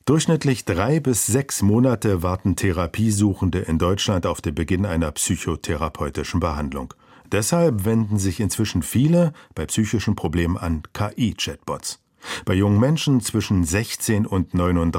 Durchschnittlich 3 bis 6 Monate warten Therapiesuchende in Deutschland auf den Beginn einer psychotherapeutischen Behandlung. Deshalb wenden sich inzwischen viele bei psychischen Problemen an KI-Chatbots. Bei jungen Menschen zwischen 16 und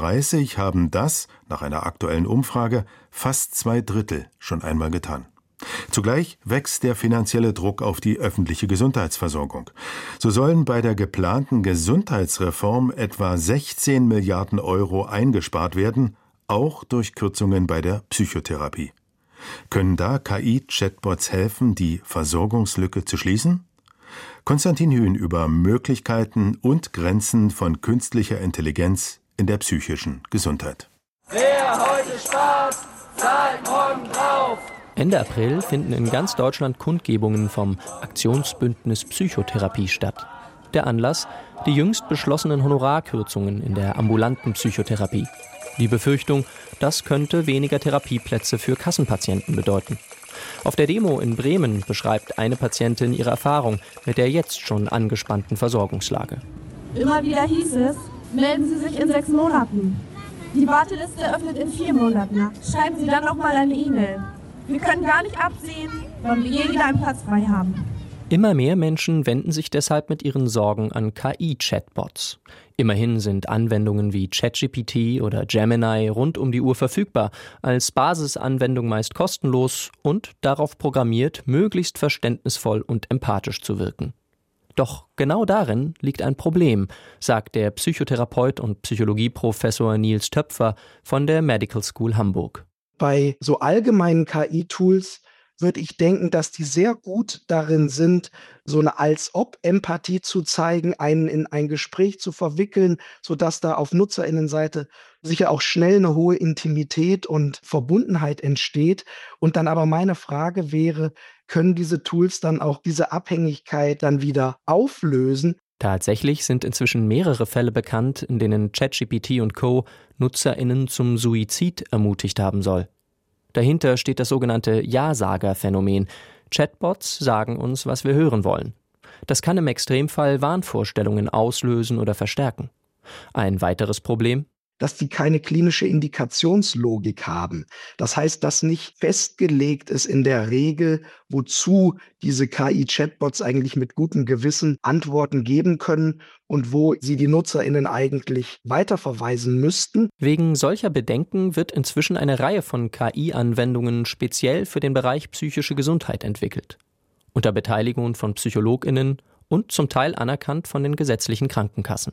39 haben das, nach einer aktuellen Umfrage, fast 2/3 schon einmal getan. Zugleich wächst der finanzielle Druck auf die öffentliche Gesundheitsversorgung. So sollen bei der geplanten Gesundheitsreform etwa 16 Milliarden Euro eingespart werden, auch durch Kürzungen bei der Psychotherapie. Können da KI-Chatbots helfen, die Versorgungslücke zu schließen? Konstantin Hühn über Möglichkeiten und Grenzen von künstlicher Intelligenz in der psychischen Gesundheit. Wer heute spart, zahlt morgen drauf. Ende April finden in ganz Deutschland Kundgebungen vom Aktionsbündnis Psychotherapie statt. Der Anlass: die jüngst beschlossenen Honorarkürzungen in der ambulanten Psychotherapie. Die Befürchtung, das könnte weniger Therapieplätze für Kassenpatienten bedeuten. Auf der Demo in Bremen beschreibt eine Patientin ihre Erfahrung mit der jetzt schon angespannten Versorgungslage. Immer wieder hieß es, melden Sie sich in 6 Monaten. Die Warteliste öffnet in 4 Monaten. Schreiben Sie dann noch mal eine E-Mail. Wir können gar nicht absehen, wann wir je wieder einen Platz frei haben. Immer mehr Menschen wenden sich deshalb mit ihren Sorgen an KI-Chatbots. Immerhin sind Anwendungen wie ChatGPT oder Gemini rund um die Uhr verfügbar, als Basisanwendung meist kostenlos und darauf programmiert, möglichst verständnisvoll und empathisch zu wirken. Doch genau darin liegt ein Problem, sagt der Psychotherapeut und Psychologieprofessor Nils Töpfer von der Medical School Hamburg. Bei so allgemeinen KI-Tools würde ich denken, dass die sehr gut darin sind, so eine Als-ob-Empathie zu zeigen, einen in ein Gespräch zu verwickeln, sodass da auf NutzerInnenseite sicher auch schnell eine hohe Intimität und Verbundenheit entsteht. Und dann aber meine Frage wäre, können diese Tools dann auch diese Abhängigkeit dann wieder auflösen? Tatsächlich sind inzwischen mehrere Fälle bekannt, in denen ChatGPT und Co. NutzerInnen zum Suizid ermutigt haben soll. Dahinter steht das sogenannte Ja-Sager-Phänomen. Chatbots sagen uns, was wir hören wollen. Das kann im Extremfall Wahnvorstellungen auslösen oder verstärken. Ein weiteres Problem: dass die keine klinische Indikationslogik haben. Das heißt, dass nicht festgelegt ist in der Regel, wozu diese KI-Chatbots eigentlich mit gutem Gewissen Antworten geben können und wo sie die NutzerInnen eigentlich weiterverweisen müssten. Wegen solcher Bedenken wird inzwischen eine Reihe von KI-Anwendungen speziell für den Bereich psychische Gesundheit entwickelt. Unter Beteiligung von PsychologInnen und zum Teil anerkannt von den gesetzlichen Krankenkassen.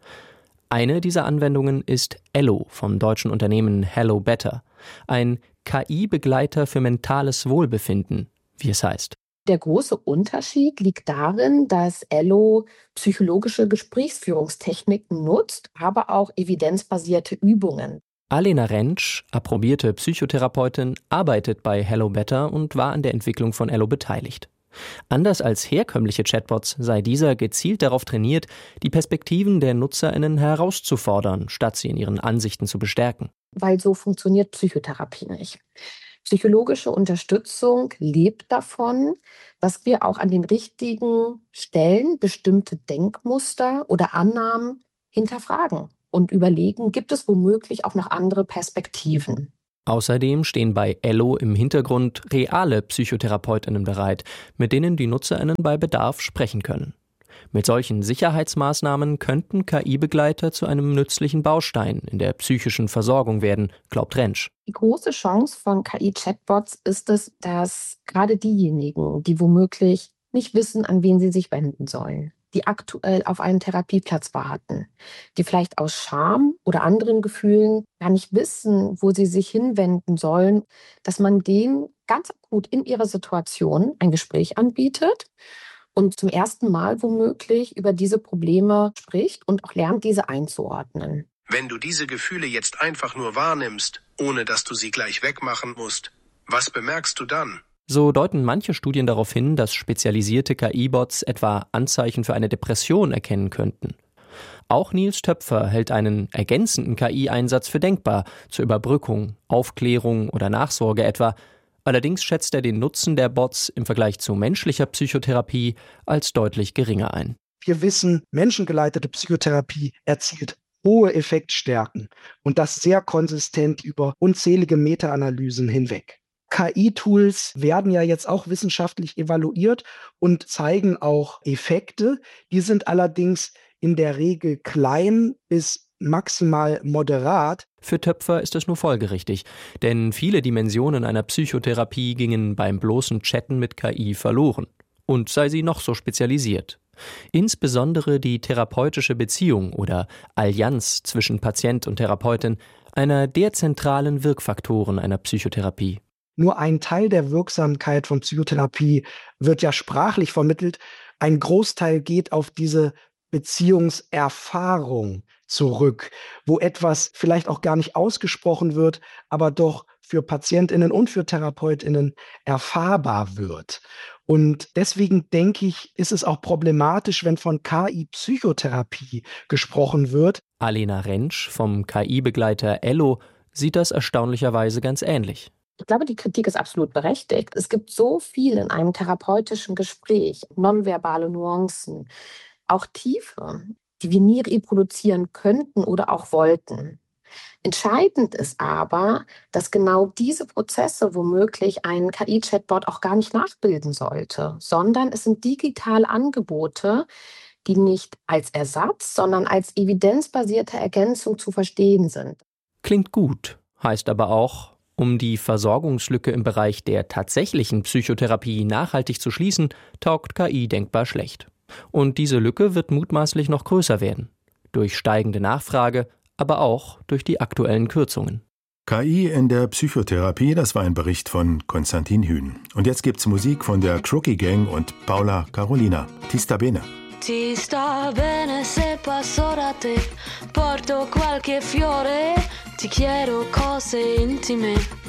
Eine dieser Anwendungen ist Ello vom deutschen Unternehmen Hello Better, ein KI-Begleiter für mentales Wohlbefinden, wie es heißt. Der große Unterschied liegt darin, dass Ello psychologische Gesprächsführungstechniken nutzt, aber auch evidenzbasierte Übungen. Alena Rentsch, approbierte Psychotherapeutin, arbeitet bei Hello Better und war an der Entwicklung von Ello beteiligt. Anders als herkömmliche Chatbots sei dieser gezielt darauf trainiert, die Perspektiven der NutzerInnen herauszufordern, statt sie in ihren Ansichten zu bestärken. Weil so funktioniert Psychotherapie nicht. Psychologische Unterstützung lebt davon, dass wir auch an den richtigen Stellen bestimmte Denkmuster oder Annahmen hinterfragen und überlegen, gibt es womöglich auch noch andere Perspektiven. Außerdem stehen bei Ello im Hintergrund reale PsychotherapeutInnen bereit, mit denen die NutzerInnen bei Bedarf sprechen können. Mit solchen Sicherheitsmaßnahmen könnten KI-Begleiter zu einem nützlichen Baustein in der psychischen Versorgung werden, glaubt Rentsch. Die große Chance von KI-Chatbots ist es, dass gerade diejenigen, die womöglich nicht wissen, an wen sie sich wenden sollen, die aktuell auf einen Therapieplatz warten, die vielleicht aus Scham oder anderen Gefühlen gar nicht wissen, wo sie sich hinwenden sollen, dass man denen ganz akut in ihrer Situation ein Gespräch anbietet und zum ersten Mal womöglich über diese Probleme spricht und auch lernt, diese einzuordnen. Wenn du diese Gefühle jetzt einfach nur wahrnimmst, ohne dass du sie gleich wegmachen musst, was bemerkst du dann? So deuten manche Studien darauf hin, dass spezialisierte KI-Bots etwa Anzeichen für eine Depression erkennen könnten. Auch Nils Töpfer hält einen ergänzenden KI-Einsatz für denkbar, zur Überbrückung, Aufklärung oder Nachsorge etwa. Allerdings schätzt er den Nutzen der Bots im Vergleich zu menschlicher Psychotherapie als deutlich geringer ein. Wir wissen, menschengeleitete Psychotherapie erzielt hohe Effektstärken und das sehr konsistent über unzählige Meta-Analysen hinweg. KI-Tools werden ja jetzt auch wissenschaftlich evaluiert und zeigen auch Effekte. Die sind allerdings in der Regel klein bis maximal moderat. Für Töpfer ist das nur folgerichtig, denn viele Dimensionen einer Psychotherapie gingen beim bloßen Chatten mit KI verloren. Und sei sie noch so spezialisiert. Insbesondere die therapeutische Beziehung oder Allianz zwischen Patient und Therapeutin, einer der zentralen Wirkfaktoren einer Psychotherapie. Nur ein Teil der Wirksamkeit von Psychotherapie wird ja sprachlich vermittelt. Ein Großteil geht auf diese Beziehungserfahrung zurück, wo etwas vielleicht auch gar nicht ausgesprochen wird, aber doch für PatientInnen und für TherapeutInnen erfahrbar wird. Und deswegen denke ich, ist es auch problematisch, wenn von KI-Psychotherapie gesprochen wird. Alena Rentsch vom KI-Begleiter Ello sieht das erstaunlicherweise ganz ähnlich. Ich glaube, die Kritik ist absolut berechtigt. Es gibt so viel in einem therapeutischen Gespräch, nonverbale Nuancen, auch Tiefe, die wir nie reproduzieren könnten oder auch wollten. Entscheidend ist aber, dass genau diese Prozesse womöglich ein KI-Chatbot auch gar nicht nachbilden sollte, sondern es sind digitale Angebote, die nicht als Ersatz, sondern als evidenzbasierte Ergänzung zu verstehen sind. Klingt gut, heißt aber auch, um die Versorgungslücke im Bereich der tatsächlichen Psychotherapie nachhaltig zu schließen, taugt KI denkbar schlecht. Und diese Lücke wird mutmaßlich noch größer werden. Durch steigende Nachfrage, aber auch durch die aktuellen Kürzungen. KI in der Psychotherapie, das war ein Bericht von Konstantin Hühn. Und jetzt gibt's Musik von der Crookie Gang und Paula Carolina. Ti sta bene? Ti sta bene se passo da te, porto qualche fiore, ti chiedo cose intime.